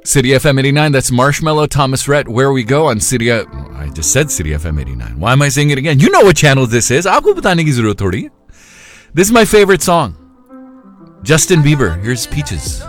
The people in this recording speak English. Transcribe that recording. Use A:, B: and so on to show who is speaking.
A: City FM 89, that's Marshmello, Thomas Rhett, Where We Go on City. I just said City FM 89. Why am I saying it again? You know what channel this is. Aapko batane ki zarurat thodi hai. This is my favorite song. Justin Bieber. Here's Peaches.